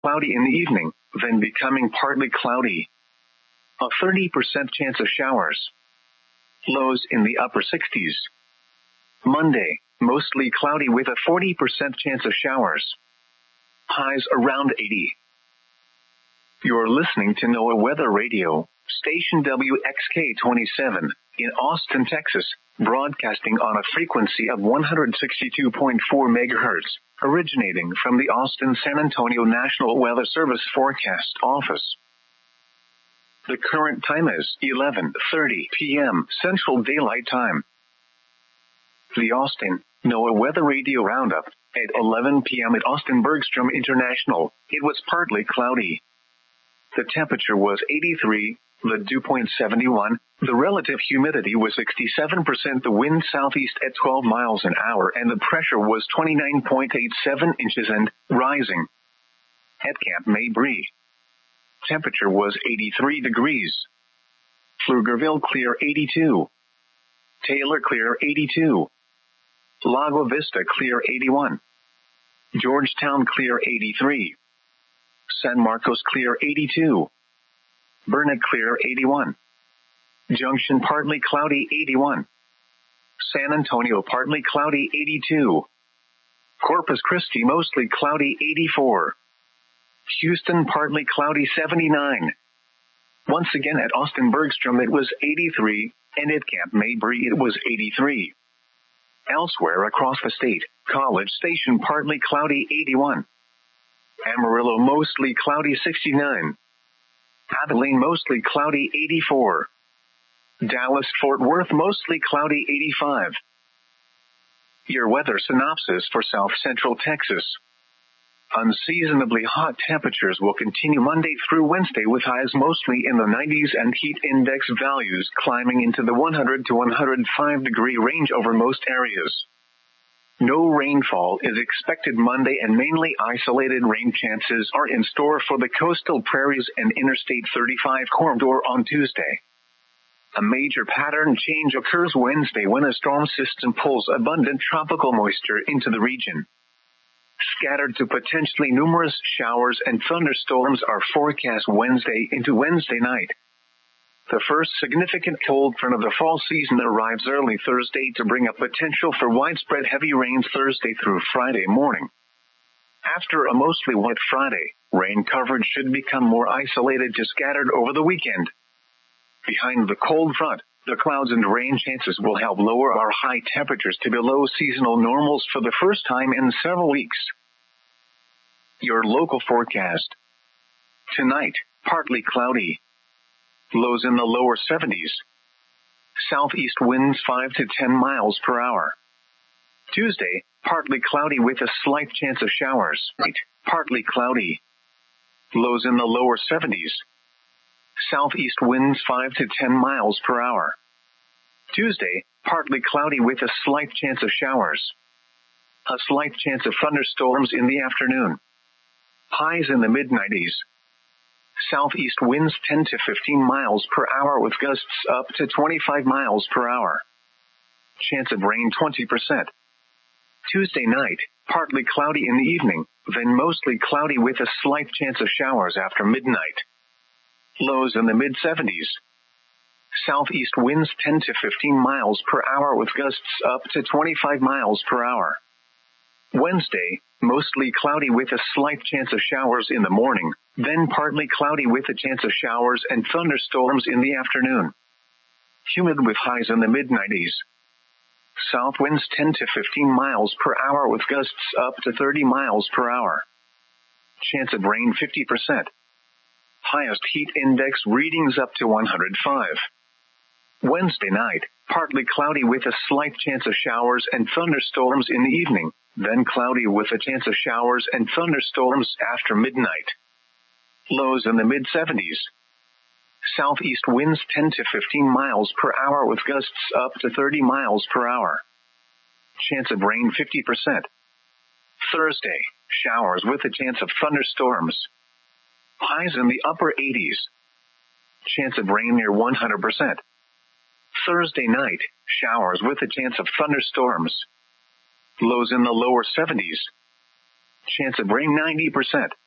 cloudy in the evening, then becoming partly cloudy. A 30% chance of showers. Lows in the upper 60s. Monday, mostly cloudy with a 40% chance of showers. Highs around 80. You're listening to NOAA Weather Radio, station WXK-27, in Austin, Texas, broadcasting on a frequency of 162.4 MHz, originating from the Austin-San Antonio National Weather Service Forecast Office. The current time is 11:30 p.m. Central Daylight Time. The Austin NOAA Weather Radio Roundup. At 11 p.m. at Austin Bergstrom International, it was partly cloudy. The temperature was 83, the dew point 71, the relative humidity was 67%, the wind southeast at 12 miles an hour, and the pressure was 29.87 inches and rising. At Camp Mabry, temperature was 83 degrees. Pflugerville clear 82. Taylor clear 82. Lago Vista clear 81. Georgetown clear 83. San Marcos clear 82. Burnet clear 81. Junction partly cloudy 81. San Antonio partly cloudy 82. Corpus Christi mostly cloudy 84. Houston partly cloudy 79. Once again at Austin Bergstrom it was 83, and at Camp Mabry it was 83. Elsewhere across the state, College Station partly cloudy 81. Amarillo mostly cloudy 69. Abilene mostly cloudy 84. Dallas-Fort Worth mostly cloudy 85. Your weather synopsis for South Central Texas. Unseasonably hot temperatures will continue Monday through Wednesday with highs mostly in the 90s and heat index values climbing into the 100 to 105 degree range over most areas. No rainfall is expected Monday and mainly isolated rain chances are in store for the coastal prairies and Interstate 35 corridor on Tuesday. A major pattern change occurs Wednesday when a storm system pulls abundant tropical moisture into the region. Scattered to potentially numerous showers and thunderstorms are forecast Wednesday into Wednesday night. The first significant cold front of the fall season arrives early Thursday to bring a potential for widespread heavy rains Thursday through Friday morning. After a mostly wet Friday, rain coverage should become more isolated to scattered over the weekend. Behind the cold front, the clouds and rain chances will help lower our high temperatures to below seasonal normals for the first time in several weeks. Your local forecast. Tonight, partly cloudy. Lows in the lower 70s. Southeast winds 5 to 10 miles per hour. Tuesday, partly cloudy with a slight chance of showers. Partly cloudy. Lows in the lower 70s. Southeast winds 5 to 10 miles per hour. Tuesday, partly cloudy with a slight chance of showers. A slight chance of thunderstorms in the afternoon. Highs in the mid-90s. Southeast winds 10 to 15 miles per hour with gusts up to 25 miles per hour. Chance of rain 20%. Tuesday night, partly cloudy in the evening, then mostly cloudy with a slight chance of showers after midnight. Lows in the mid-70s. Southeast winds 10 to 15 miles per hour with gusts up to 25 miles per hour. Wednesday, mostly cloudy with a slight chance of showers in the morning, then partly cloudy with a chance of showers and thunderstorms in the afternoon. Humid with highs in the mid-90s. South winds 10 to 15 miles per hour with gusts up to 30 miles per hour. Chance of rain 50%. Highest heat index readings up to 105. Wednesday night, partly cloudy with a slight chance of showers and thunderstorms in the evening, then cloudy with a chance of showers and thunderstorms after midnight. Lows in the mid-70s. Southeast winds 10 to 15 miles per hour with gusts up to 30 miles per hour. Chance of rain 50%. Thursday, showers with a chance of thunderstorms. Highs in the upper 80s. Chance of rain near 100%. Thursday night, showers with a chance of thunderstorms. Lows in the lower 70s. Chance of rain 90%.